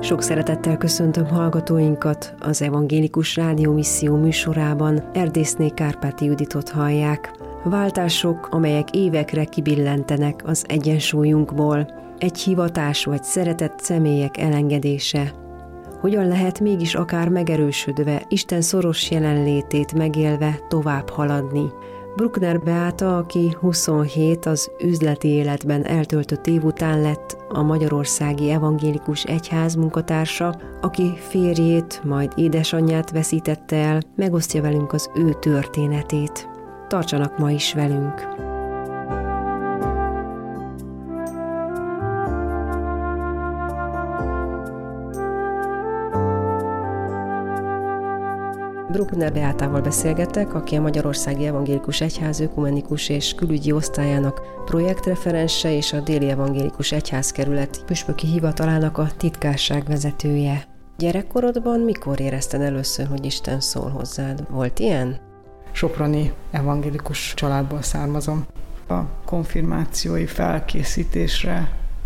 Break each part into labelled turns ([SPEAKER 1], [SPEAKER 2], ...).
[SPEAKER 1] Sok szeretettel köszöntöm hallgatóinkat az Evangélikus Rádiómisszió műsorában. Erdészné Kárpáti Juditot hallják. Váltások, amelyek évekre kibillentenek az egyensúlyunkból. Egy hivatás vagy szeretett személyek elengedése. Hogyan lehet mégis akár megerősödve, Isten szoros jelenlétét megélve tovább haladni? Bruckner Beáta, aki 27 az üzleti életben eltöltött év után lett a Magyarországi Evangélikus Egyház munkatársa, aki férjét, majd édesanyját veszítette el, megosztja velünk az ő történetét. Tartsanak ma is velünk! Bruckner Beátával beszélgetek, aki a Magyarországi Evangélikus Egyház ökumenikus és külügyi osztályának projektreferense és a Déli Evangélikus Egyházkerület püspöki hivatalának a titkárság vezetője. Gyerekkorodban mikor érezted először, hogy Isten szól hozzád? Volt ilyen?
[SPEAKER 2] Soproni evangélikus családból származom. A konfirmációi felkészítésre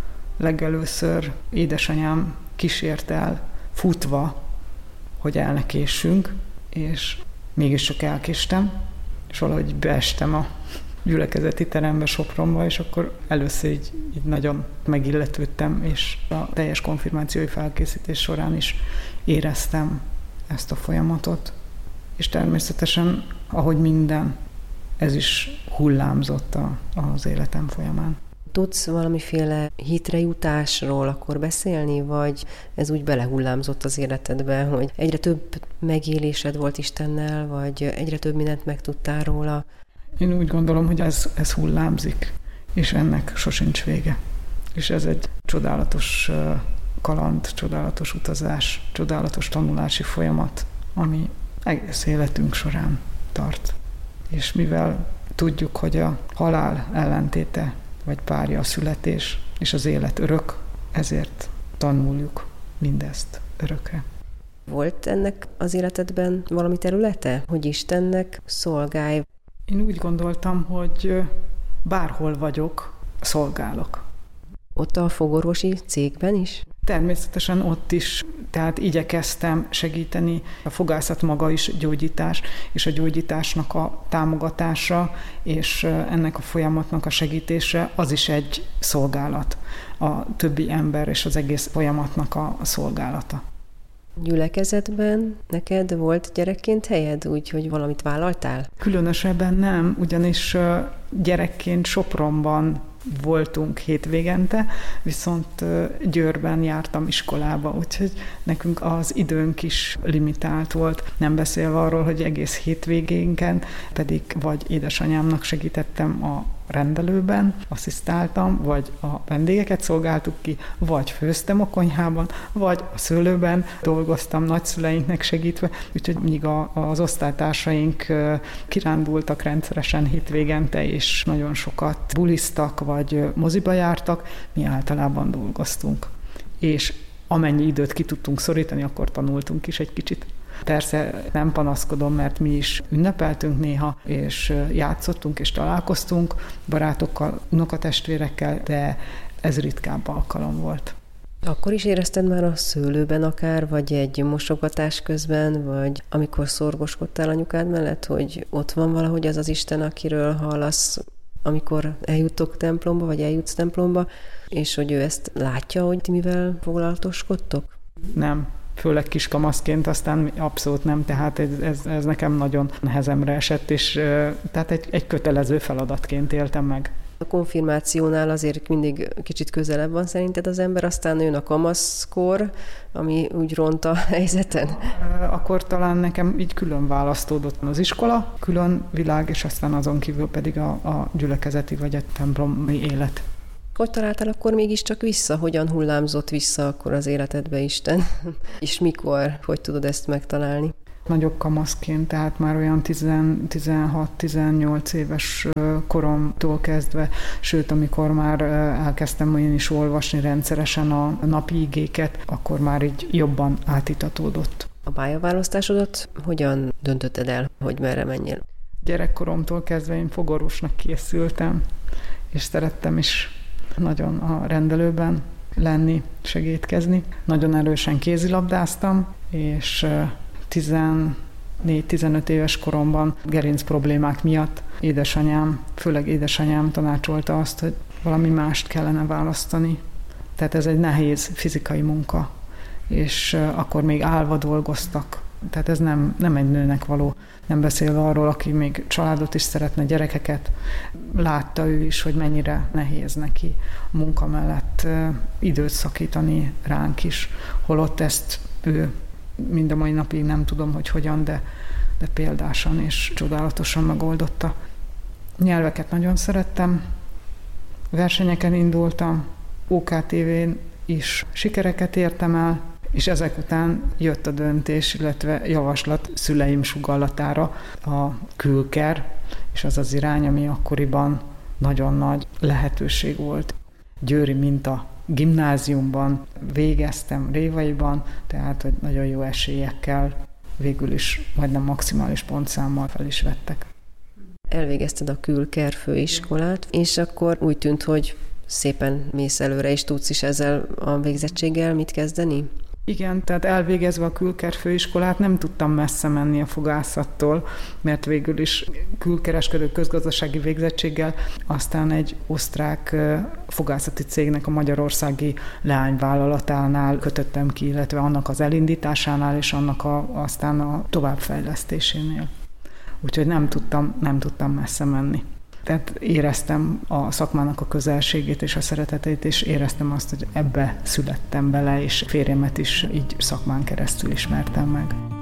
[SPEAKER 2] legelőször édesanyám kísért el futva, hogy el ne késsünk, és mégiscsak elkéstem, és valahogy beestem a gyülekezeti terembe Sopronba, és akkor először így nagyon megilletődtem, és a teljes konfirmációi felkészítés során is éreztem ezt a folyamatot. És természetesen, ahogy minden, ez is hullámzott az életem folyamán.
[SPEAKER 1] Tudsz valamiféle hitrejutásról akkor beszélni, vagy ez úgy belehullámzott az életedbe, hogy egyre több megélésed volt Istennel, vagy egyre több mindent megtudtál róla?
[SPEAKER 2] Én úgy gondolom, hogy ez hullámzik, és ennek sosincs vége. És ez egy csodálatos kaland, csodálatos utazás, csodálatos tanulási folyamat, ami egész életünk során tart. És mivel tudjuk, hogy a halál ellentéte vagy párja a születés, és az élet örök, ezért tanuljuk mindezt örökre.
[SPEAKER 1] Volt ennek az életedben valami területe, hogy Istennek szolgálj?
[SPEAKER 2] Én úgy gondoltam, hogy bárhol vagyok, szolgálok.
[SPEAKER 1] Ott a fogorvosi cégben is?
[SPEAKER 2] Természetesen ott is, tehát igyekeztem segíteni. A fogászat maga is gyógyítás, és a gyógyításnak a támogatása, és ennek a folyamatnak a segítése, az is egy szolgálat. A többi ember és az egész folyamatnak a szolgálata.
[SPEAKER 1] Gyülekezetben neked volt gyerekként helyed, úgyhogy valamit vállaltál?
[SPEAKER 2] Különösebben nem, ugyanis gyerekként Sopronban voltunk hétvégente, viszont Győrben jártam iskolába, úgyhogy nekünk az időnk is limitált volt, nem beszélve arról, hogy egész hétvégénken pedig vagy édesanyámnak segítettem a rendelőben, asszisztáltam, vagy a vendégeket szolgáltuk ki, vagy főztem a konyhában, vagy a szőlőben dolgoztam nagyszüleinknek segítve, úgyhogy míg az osztálytársaink kirándultak rendszeresen hétvégente, és nagyon sokat buliztak, vagy moziba jártak, mi általában dolgoztunk. És amennyi időt ki tudtunk szorítani, akkor tanultunk is egy kicsit. Persze nem panaszkodom, mert mi is ünnepeltünk néha, és játszottunk, és találkoztunk barátokkal, unokatestvérekkel, de ez ritkább alkalom volt.
[SPEAKER 1] Akkor is érezted már a szőlőben akár, vagy egy mosogatás közben, vagy amikor szorgoskodtál anyukád mellett, hogy ott van valahogy az az Isten, akiről hallasz, amikor eljutok templomba, vagy eljutsz templomba, és hogy ő ezt látja, hogy ti mivel foglalatoskodtok?
[SPEAKER 2] Nem. Főleg kiskamaszként, aztán abszolút nem, tehát ez nekem nagyon nehezemre esett, és tehát egy kötelező feladatként éltem meg.
[SPEAKER 1] A konfirmációnál azért mindig kicsit közelebb van szerinted az ember, aztán jön a kamaszkor, ami úgy ront a helyzeten?
[SPEAKER 2] Akkor talán nekem így külön választódott az iskola, külön világ, és aztán azon kívül pedig a gyülekezeti vagy a templomi élet.
[SPEAKER 1] Hogy találtál akkor mégiscsak vissza? Hogyan hullámzott vissza akkor az életedbe Isten? És mikor? Hogy tudod ezt megtalálni?
[SPEAKER 2] Nagyobb kamaszként, tehát már olyan 16-18 éves koromtól kezdve, sőt, amikor már elkezdtem én is olvasni rendszeresen a napi igéket, akkor már így jobban átitatódott.
[SPEAKER 1] A pályaválasztásodat hogyan döntötted el, hogy merre menjél?
[SPEAKER 2] Gyerekkoromtól kezdve én fogorvosnak készültem, és szerettem is nagyon a rendelőben lenni, segítkezni. Nagyon erősen kézilabdáztam, és 14-15 éves koromban gerinc problémák miatt főleg édesanyám tanácsolta azt, hogy valami mást kellene választani. Tehát ez egy nehéz fizikai munka, és akkor még állva dolgoztak. Tehát ez nem egy nőnek való, nem beszélve arról, aki még családot is szeretne, gyerekeket. Látta ő is, hogy mennyire nehéz neki a munka mellett időt szakítani ránk is. Holott ezt ő mind a mai napig nem tudom, hogy hogyan, de példásan és csodálatosan megoldotta. Nyelveket nagyon szerettem, versenyeken indultam, OKTV-n is sikereket értem el, és ezek után jött a döntés, illetve javaslat szüleim sugallatára a külker, és az az irány, ami akkoriban nagyon nagy lehetőség volt. Győri Minta gimnáziumban végeztem Révaiban, tehát hogy nagyon jó esélyekkel végül is majdnem maximális pontszámmal fel is vettek.
[SPEAKER 1] Elvégezted a külker főiskolát, és akkor úgy tűnt, hogy szépen mész előre, és tudsz is ezzel a végzettséggel mit kezdeni?
[SPEAKER 2] Igen, tehát elvégezve a külker főiskolát nem tudtam messze menni a fogászattól, mert végül is külkereskedő közgazdasági végzettséggel aztán egy osztrák fogászati cégnek a magyarországi leányvállalatánál kötöttem ki, illetve annak az elindításánál és annak aztán a továbbfejlesztésénél. Úgyhogy nem tudtam messze menni. Tehát éreztem a szakmának a közelségét és a szeretetét, és éreztem azt, hogy ebbe születtem bele, és férjemet is így szakmán keresztül ismertem meg.